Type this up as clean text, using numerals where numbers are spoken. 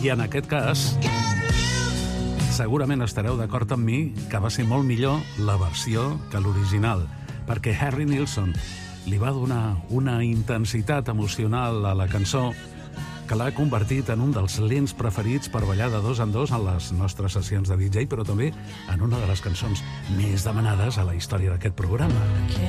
I en aquest cas, segurament estareu d'acord amb mi que va ser molt millor la versió que l'original, perquè Harry Nilsson li va donar una intensitat emocional a la cançó que l'ha convertit en un dels lents preferits per ballar de dos en dos en les nostres sessions de DJ, però també en una de les cançons més demanades a la història d'aquest programa.